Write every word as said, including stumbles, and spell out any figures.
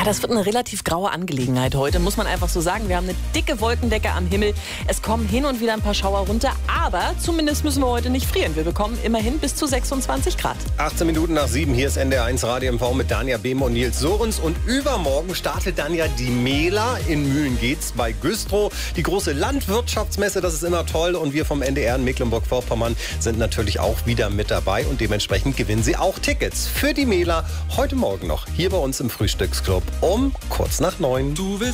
das wird eine relativ graue Angelegenheit heute, muss man einfach so sagen. Wir haben eine dicke Wolkendecke am Himmel. Es kommen hin und wieder ein paar Schauer runter, aber zumindest müssen wir heute nicht frieren. Wir bekommen immerhin bis zu sechsundzwanzig Grad. achtzehn Minuten nach sieben, hier ist N D R eins Radio M V mit Danja Behme und Nils Sohrens. Und übermorgen startet dann ja die Mela. In Mühlen geht's bei Güstrow. Die große Landwirtschaftsmesse, das ist immer toll. Und wir vom N D R in Mecklenburg-Vorpommern sind natürlich auch wieder mit dabei. Und dementsprechend gewinnen Sie auch Tickets für die Mela heute Morgen noch hier bei uns im Frühstücksclub um kurz nach neun. Du willst